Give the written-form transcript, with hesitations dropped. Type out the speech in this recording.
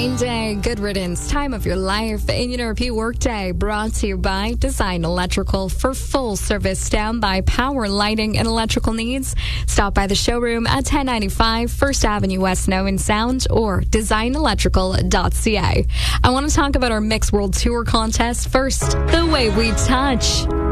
Rain day, good riddance, time of your life. In your repeat workday, brought to you by Design Electrical for full service standby power, lighting, and electrical needs. Stop by the showroom at 1095 First Avenue West, Snow and Sound, or designelectrical.ca. I want to talk about our Mix World Tour contest first. The Way We Touch.